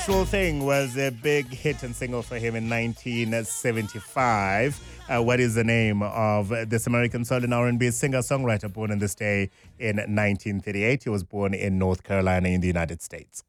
Sure Thing was a big hit and single for him in 1975. What is the name of this American soul and R&B singer-songwriter born on this day in 1938? He was born in North Carolina in the United States.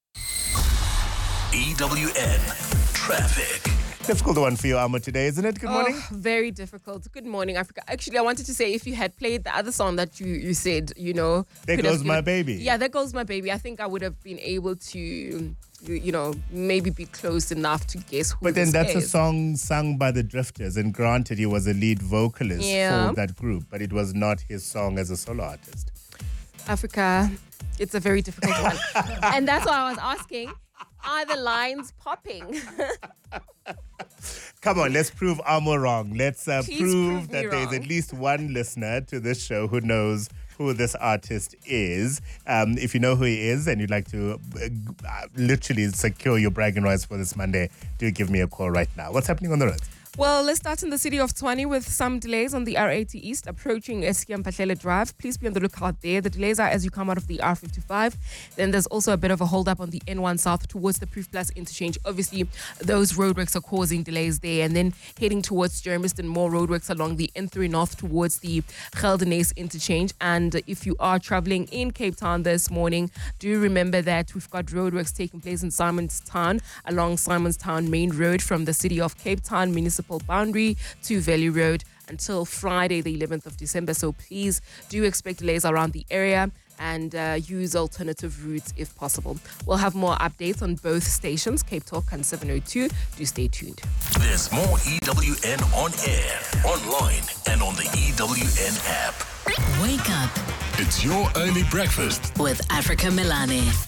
EWN Traffic. Difficult one for you, Amo, today, isn't it? Good morning. Very difficult. Good morning, Africa. Actually, I wanted to say if you had played the other song that you said, you know. There Goes My Baby. Yeah, There Goes My Baby. I think I would have been able to, maybe be close enough to guess who But then this that's is. a song sung by the Drifters, and granted, he was a lead vocalist Yeah. for that group, but it was not his song as a solo artist. Africa, it's a very difficult one. And that's why I was asking, are the lines popping? Come on, let's prove Amo wrong. Let's prove prove me that there's wrong. at least one listener to this show who knows who this artist is. If you know who he is and you'd like to literally secure your bragging rights for this Monday, do give me a call right now. What's happening on the roads? Well, let's start in the city of Tshwane with some delays on the R80 East approaching Eskom Patlele Drive. Please be on the lookout there. The delays are as you come out of the R55. Then there's also a bit of a hold-up on the N1 South towards the Proof Plus interchange. Obviously, those roadworks are causing delays there. And then heading towards Germiston, more roadworks along the N3 North towards the Geldenhuys interchange. And if you are traveling in Cape Town this morning, do remember that we've got roadworks taking place in Simonstown along Simonstown Main Road from the city of Cape Town Municipal boundary to Valley Road until Friday, the 11th of December. So please do expect delays around the area and use alternative routes if possible. We'll have more updates on both stations, Cape Talk and 702. Do stay tuned. There's more EWN on air, online, and on the EWN app. Wake up It's your early breakfast. with Africa Milani.